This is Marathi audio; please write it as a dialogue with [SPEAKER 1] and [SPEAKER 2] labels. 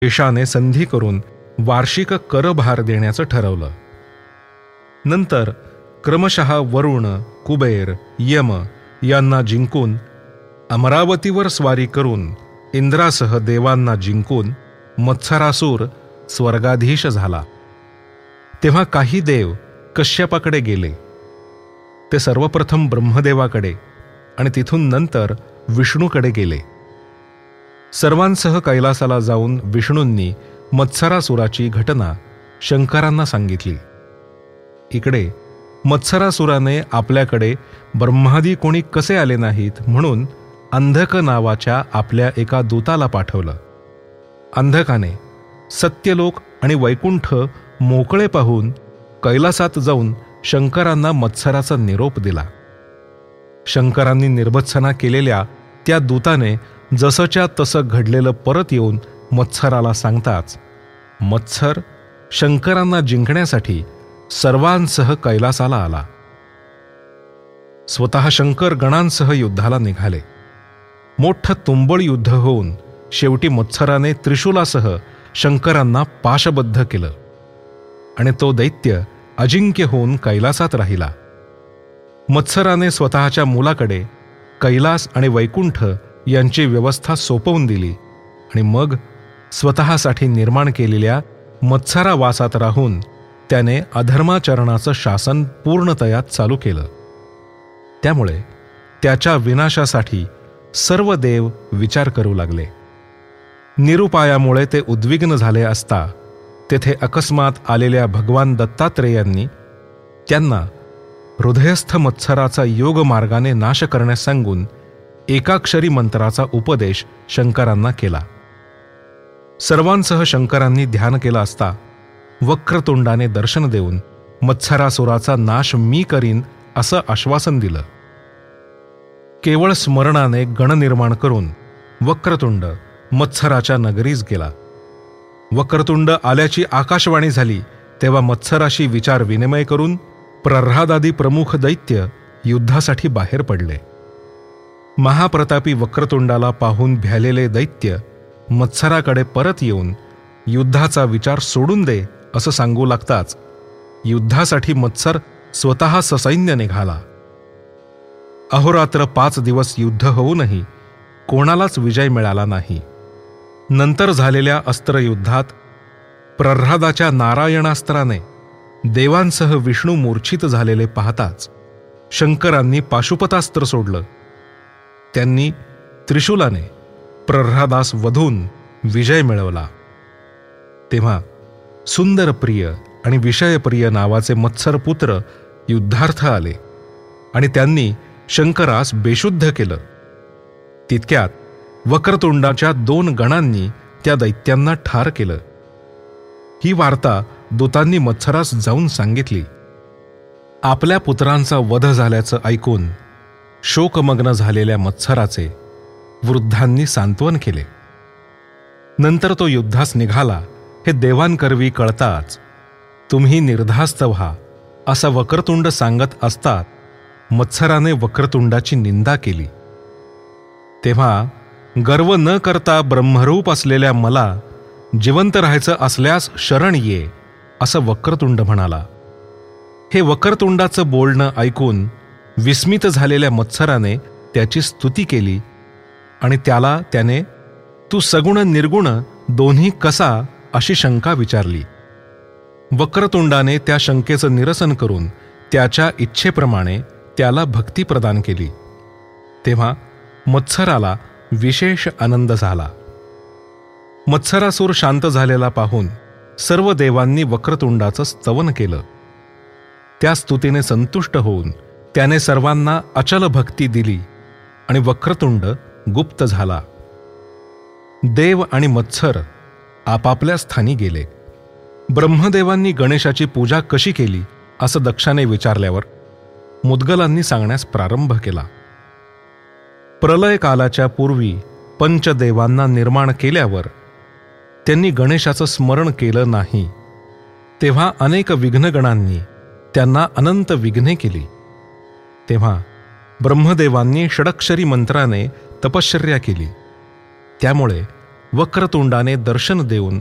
[SPEAKER 1] देशाने संधी करून वार्षिक करभार देण्याचं ठरवलं. नंतर क्रमशः वरुण, कुबेर, यम यांना जिंकून, अमरावतीवर स्वारी करून, इंद्रासह देवांना जिंकून मत्सरासूर स्वर्गाधीश झाला. तेव्हा काही देव कश्यपाकडे गेले. ते सर्वप्रथम ब्रह्मदेवाकडे आणि तिथून नंतर विष्णूकडे गेले. सर्वांसह कैलासाला जाऊन विष्णूंनी मत्सरासुराची घटना शंकरांना सांगितली. इकडे मत्सरासुराने आपल्याकडे ब्रह्मादी कोणी कसे आले नाहीत म्हणून अंधक नावाच्या आपल्या एका दूताला पाठवलं. अंधकाने सत्यलोक आणि वैकुंठ मोकळे पाहून कैलासात जाऊन शंकरांना मत्सराचा निरोप दिला. शंकरांनी निर्भत्सना केलेल्या त्या दूताने जसंच्या तसं घडलेलं परत येऊन मत्सराला सांगताच मत्सर शंकरांना जिंकण्यासाठी सर्वांसह कैलासाला आला. स्वतः शंकर गणांसह युद्धाला निघाले. मोठं तुंबळ युद्ध होऊन शेवटी मत्सराने त्रिशूलासह शंकरांना पाशबद्ध केलं आणि तो दैत्य अजिंक्य होऊन कैलासात राहिला. मत्सराने स्वतःच्या मुलाकडे कैलास आणि वैकुंठ यांची व्यवस्था सोपवून दिली आणि मग स्वतःसाठी निर्माण केलेल्या मत्सरावासात राहून त्याने अधर्माचरणाचं शासन पूर्णतया चालू केलं. त्यामुळे त्याच्या विनाशासाठी सर्व देव विचार करू लागले. निरुपायामुळे ते उद्विग्न झाले असता तेथे अकस्मात आलेल्या भगवान दत्तात्रेयांनी त्यांना हृदयस्थ मत्सराचा योग मार्गाने नाश करण्यास सांगून एकाक्षरी मंत्राचा उपदेश शंकरांना केला. सर्वांसह शंकरांनी ध्यान केलं असता वक्रतुंडाने दर्शन देऊन मत्सरासुराचा नाश मी करीन असं आश्वासन दिलं. केवळ स्मरणाने गण निर्माण करून वक्रतुंड मत्सराच्या नगरीस गेला. वक्रतुंड आल्याची आकाशवाणी झाली तेव्हा मत्सराशी विचार विनिमय करून प्रह्लादादी प्रमुख दैत्य युद्धासाठी बाहेर पडले. महाप्रतापी वक्रतुंडाला पाहून भ्यालेले दैत्य मत्सराकडे परत येऊन युद्धाचा विचार सोडून दे असं सांगू लागताच युद्धासाठी मत्सर स्वतः ससैन्य निघाला. अहोरात्र 5 दिवस युद्ध होऊनही कोणालाच विजय मिळाला नाही. नंतर झालेल्या अस्त्रयुद्धात प्रह्लादाच्या नारायणास्त्राने देवांसह विष्णू मूर्छित झालेले पाहताच शंकरांनी पाशुपतास्त्र सोडलं. त्यांनी त्रिशूलाने प्रह्लादास वधून विजय मिळवला. तेव्हा सुंदरप्रिय आणि विषयप्रिय नावाचे मत्सरपुत्र युद्धार्थ आले आणि त्यांनी शंकरास बेशुद्ध केलं. तितक्यात वक्रतुंडाच्या 2 गणांनी त्या दैत्यांना ठार केलं. ही वार्ता दूतांनी मत्सरास जाऊन सांगितली. आपल्या पुत्रांचा वध झाल्याचं ऐकून शोकमग्न झालेल्या मत्सराचे वृद्धांनी सांत्वन केले. नंतर तो युद्धास निघाला हे देवांकरवी कळताच तुम्ही निर्धास्त व्हा असा वक्रतुंड सांगत असतात मत्सराने वक्रतुंडाची निंदा केली. तेव्हा गर्व न करता ब्रह्मरूप असलेल्या मला जिवंत राहायचं असल्यास शरण ये असं वक्रतुंड म्हणाला. हे वक्रतुंडाचं बोलणं ऐकून विस्मित झालेल्या मत्सराने त्याची स्तुती केली आणि त्याने तू सगुण निर्गुण दोन्ही कसा अशी शंका विचारली. वक्रतुंडाने त्या शंकेचं निरसन करून त्याच्या इच्छेप्रमाणे त्याला भक्ती प्रदान केली. तेव्हा मत्सराला विशेष आनंद झाला. मत्सरासूर शांत झालेला पाहून सर्व देवांनी वक्रतुंडाचं स्तवन केलं. त्या स्तुतीने संतुष्ट होऊन त्याने सर्वांना अचल भक्ती दिली आणि वक्रतुंड गुप्त झाला. देव आणि मत्सर आपापल्या स्थानी गेले. ब्रह्मदेवांनी गणेशाची पूजा कशी केली असं दक्षाने विचारल्यावर मुद्गलांनी सांगण्यास प्रारंभ केला. प्रलय कालाच्या पूर्वी पंचदेवांना निर्माण केल्यावर त्यांनी गणेशाचं स्मरण केलं नाही. तेव्हा अनेक विघ्नगणांनी त्यांना अनंत विघ्ने केली. तेव्हा ब्रह्मदेवांनी षडक्षरी मंत्राने तपश्चर्या केली. त्यामुळे वक्रतुंडाने दर्शन देऊन